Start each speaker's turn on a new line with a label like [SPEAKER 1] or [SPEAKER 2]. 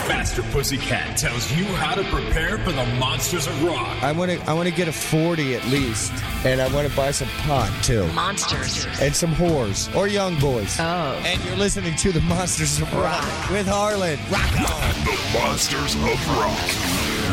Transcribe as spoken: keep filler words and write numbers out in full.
[SPEAKER 1] Faster Pussycat tells you how to prepare for the monsters of rock.
[SPEAKER 2] I want to I want to get a forty at least, and I want to buy some pot too.
[SPEAKER 3] Monsters.
[SPEAKER 2] And some whores or young boys.
[SPEAKER 3] Oh.
[SPEAKER 2] And you're listening to the Monsters of Rock with Harlan. Rock on.
[SPEAKER 4] The Monsters of Rock.